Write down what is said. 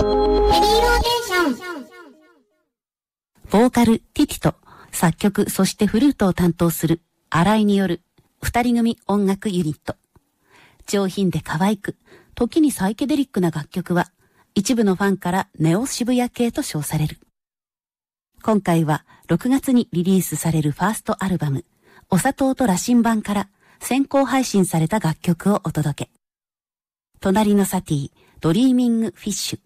ボーカルティティと作曲そしてフルートを担当する新井による二人組音楽ユニット。上品で可愛く、時にサイケデリックな楽曲は一部のファンからネオ渋谷系と称される。今回は6月にリリースされるファーストアルバムお砂糖と羅針盤から先行配信された楽曲をお届け。隣のサティ、ドリーミングフィッシュ。